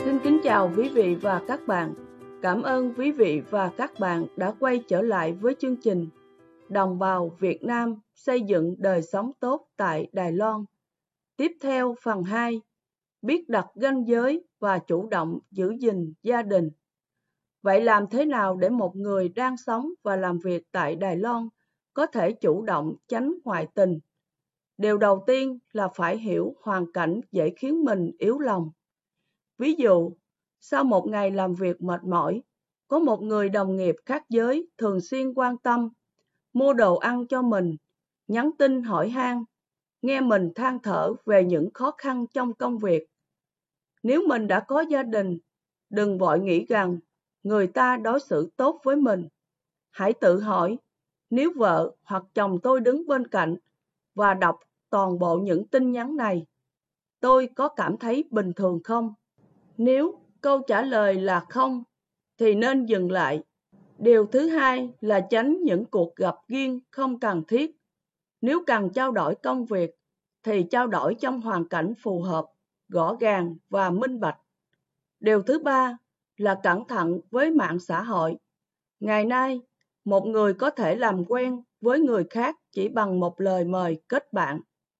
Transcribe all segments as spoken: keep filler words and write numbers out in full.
Xin kính chào quý vị và các bạn. Cảm ơn quý vị và các bạn đã quay trở lại với chương trình Đồng bào Việt Nam xây dựng đời sống tốt tại Đài Loan. Tiếp theo phần hai, biết đặt ranh giới và chủ động giữ gìn gia đình. Vậy làm thế nào để một người đang sống và làm việc tại Đài Loan có thể chủ động tránh ngoại tình? Điều đầu tiên là phải hiểu hoàn cảnh dễ khiến mình yếu lòng. Ví dụ, sau một ngày làm việc mệt mỏi, có một người đồng nghiệp khác giới thường xuyên quan tâm, mua đồ ăn cho mình, nhắn tin hỏi han, nghe mình than thở về những khó khăn trong công việc. Nếu mình đã có gia đình, đừng vội nghĩ rằng người ta đối xử tốt với mình. Hãy tự hỏi, nếu vợ hoặc chồng tôi đứng bên cạnh và đọc toàn bộ những tin nhắn này, tôi có cảm thấy bình thường không? Nếu câu trả lời là không, thì nên dừng lại. Điều thứ hai là tránh những cuộc gặp riêng không cần thiết. Nếu cần trao đổi công việc, thì trao đổi trong hoàn cảnh phù hợp, rõ ràng và minh bạch. Điều thứ ba là cẩn thận với mạng xã hội. Ngày nay, một người có thể làm quen với người khác chỉ bằng một lời mời kết bạn.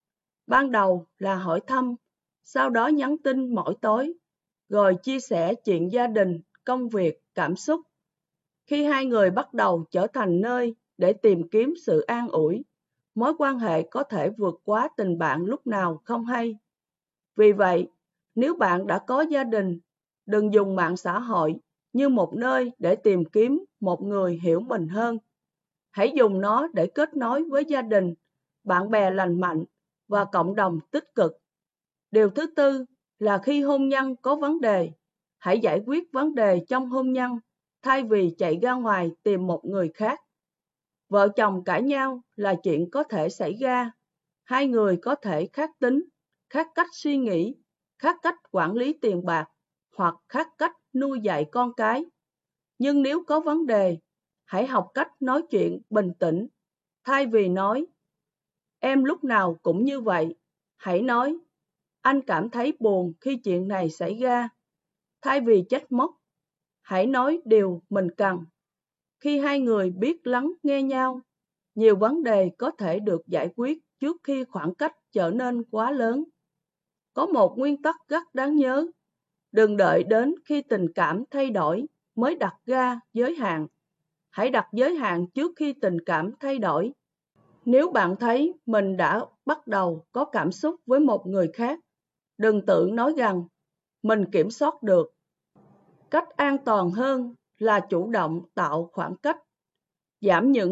Ban đầu là hỏi thăm, sau đó nhắn tin mỗi tối, rồi chia sẻ chuyện gia đình, công việc, cảm xúc. Khi hai người bắt đầu trở thành nơi để tìm kiếm sự an ủi, mối quan hệ có thể vượt quá tình bạn lúc nào không hay. Vì vậy, nếu bạn đã có gia đình, đừng dùng mạng xã hội như một nơi để tìm kiếm một người hiểu mình hơn. Hãy dùng nó để kết nối với gia đình, bạn bè lành mạnh và cộng đồng tích cực. Điều thứ tư là khi hôn nhân có vấn đề, hãy giải quyết vấn đề trong hôn nhân thay vì chạy ra ngoài tìm một người khác. Vợ chồng cãi nhau là chuyện có thể xảy ra. Hai người có thể khác tính, khác cách suy nghĩ, khác cách quản lý tiền bạc hoặc khác cách nuôi dạy con cái. Nhưng nếu có vấn đề, hãy học cách nói chuyện bình tĩnh. Thay vì nói, em lúc nào cũng như vậy, hãy nói, anh cảm thấy buồn khi chuyện này xảy ra. Thay vì trách móc, hãy nói điều mình cần. Khi hai người biết lắng nghe nhau, nhiều vấn đề có thể được giải quyết trước khi khoảng cách trở nên quá lớn. Có một nguyên tắc rất đáng nhớ, đừng đợi đến khi tình cảm thay đổi mới đặt ra giới hạn. Hãy đặt giới hạn trước khi tình cảm thay đổi. Nếu bạn thấy mình đã bắt đầu có cảm xúc với một người khác, đừng tự nói rằng mình kiểm soát được. Cách an toàn hơn là chủ động tạo khoảng cách, giảm những